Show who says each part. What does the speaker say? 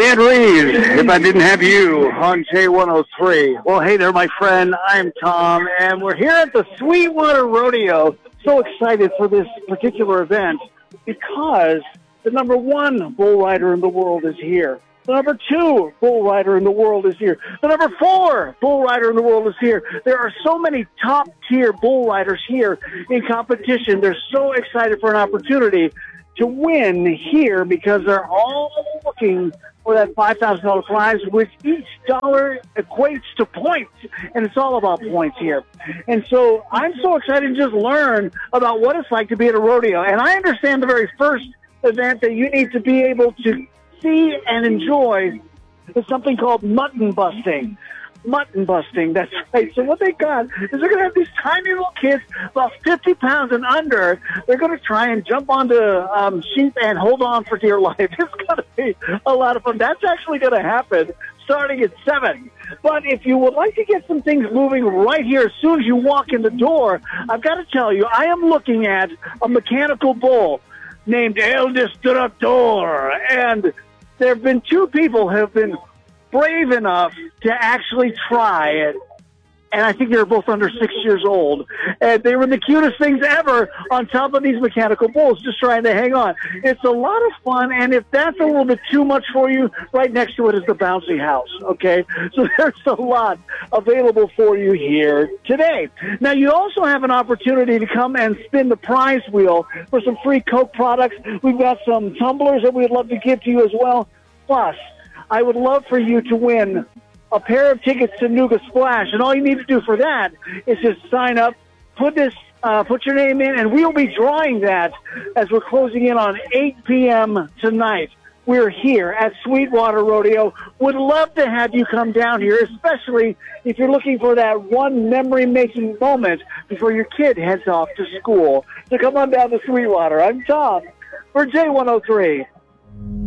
Speaker 1: Ed Reeves, if I didn't have you on J103. Well, hey there, my friend. I'm Tom, and we're here at the Sweetwater Rodeo. So excited for this particular event because the number one bull rider in the world is here. The number two bull rider in the world is here. The number four bull rider in the world is here. There are so many top-tier bull riders here in competition. They're so excited for an opportunity to win here because they're all looking for that $5,000 prize, which each dollar equates to points, and it's all about points here. And so I'm so excited to just learn about what it's like to be at a rodeo. And I understand the very first event that you need to be able to see and enjoy is something called mutton busting. Mutton busting, that's right. So what they got is they're going to have these tiny little kids, about 50 pounds and under. They're going to try and jump onto sheep and hold on for dear life. It's going to be a lot of fun. That's actually going to happen starting at 7. But if you would like to get some things moving right here as soon as you walk in the door, I've got to tell you, I am looking at a mechanical bull named El Destructor. And there have been two people who have been brave enough to actually try it, and I think they were both under 6 years old, and they were the cutest things ever on top of these mechanical bulls, just trying to hang on. It's a lot of fun, and if that's a little bit too much for you, right next to it is the bouncy house, okay? So there's a lot available for you here today. Now, you also have an opportunity to come and spin the prize wheel for some free Coke products. We've got some tumblers that we'd love to give to you as well. Plus, I would love for you to win a pair of tickets to Nuga Splash, and all you need to do for that is just sign up, put your name in, and we'll be drawing that as we're closing in on 8 p.m. tonight. We're here at Sweetwater Rodeo. Would love to have you come down here, especially if you're looking for that one memory-making moment before your kid heads off to school. So come on down to Sweetwater. I'm Tom for J103.